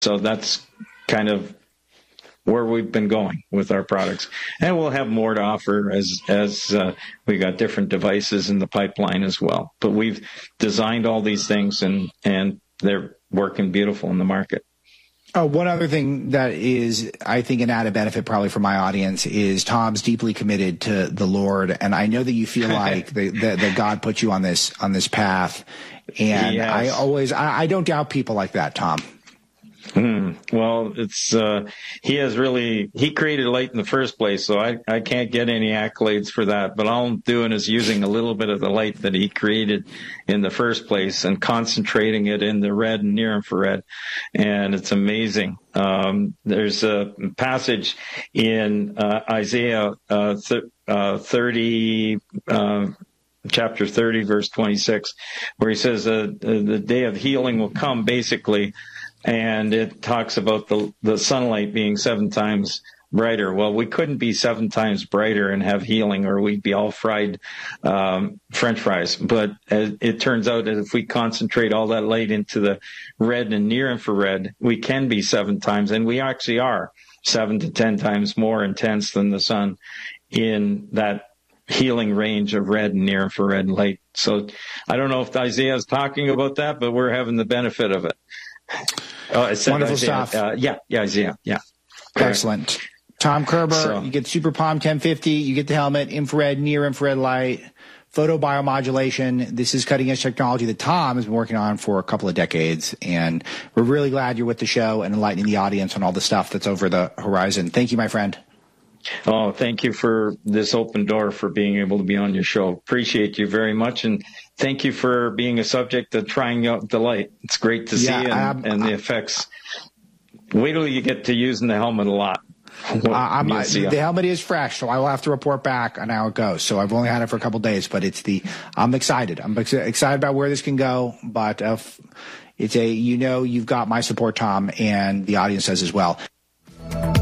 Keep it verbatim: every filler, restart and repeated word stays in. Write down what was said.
So that's kind of where we've been going with our products. And we'll have more to offer as as uh, we got different devices in the pipeline as well. But we've designed all these things, and, and they're working beautiful in the market. Oh, one other thing that is, I think, an added benefit probably for my audience is Tom's deeply committed to the Lord, and I know that you feel like the, the, that God put you on this on this path. And yes. I always, I, I don't doubt people like that, Tom. Hmm. Well, it's uh, he has really he created light in the first place, so I, I can't get any accolades for that. But all I'm doing is using a little bit of the light that he created in the first place and concentrating it in the red and near infrared, and it's amazing. Um, there's a passage in uh, Isaiah uh, th- uh, thirty. Uh, chapter thirty, verse twenty-six, where he says uh, the day of healing will come, basically. And it talks about the the sunlight being seven times brighter. Well, we couldn't be seven times brighter and have healing, or we'd be all fried um, French fries. But it turns out that if we concentrate all that light into the red and near infrared, we can be seven times, and we actually are seven to ten times more intense than the sun in that healing range of red and near infrared light. So I don't know if Isaiah is talking about that, but we're having the benefit of it. Oh, it said Wonderful Isaiah. stuff. Uh, yeah, yeah, Isaiah. Yeah. Excellent. Tom Kerber, so, you get Super Palm ten fifty, you get the helmet, infrared, near infrared light, photobiomodulation. This is cutting edge technology that Tom has been working on for a couple of decades. And we're really glad you're with the show and enlightening the audience on all the stuff that's over the horizon. Thank you, my friend. Oh, thank you for this open door for being able to be on your show. Appreciate you very much. And thank you for being a subject of trying out the light. It's great to yeah, see and, um, and the effects. Wait till you get to using the helmet a lot. Uh, I'm, uh, the helmet is fresh, so I will have to report back on how it goes. So I've only had it for a couple of days, but it's the, I'm excited. I'm ex- excited about where this can go, but uh, it's a, you know, you've got my support, Tom, and the audience does as well.